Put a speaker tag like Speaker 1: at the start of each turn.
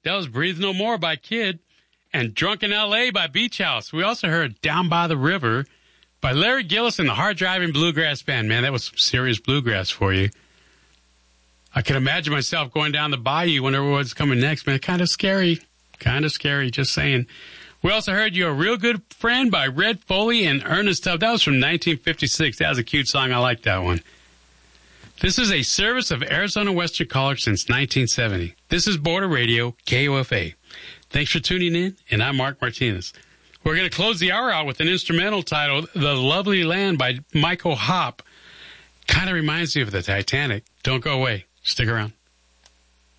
Speaker 1: That was Breathe No More by Kid and Drunken L.A. by Beach House. We also heard Down by the River by Larry Gillis and the Hard Driving Bluegrass Band. Man, that was some serious bluegrass for you. I can imagine myself going down the bayou whenever what's coming next, man. Kind of scary, just saying. We also heard You're a Real Good Friend by Red Foley and Ernest Tubb. That was from 1956. That was a cute song. I like that one. This is a service of Arizona Western College since 1970. This is Border Radio, KOFA. Thanks for tuning in, and I'm Mark Martinez. We're going to close the hour out with an instrumental titled The Lovely Land by Michael Hopp. Kind of reminds me of the Titanic. Don't go away. Stick around.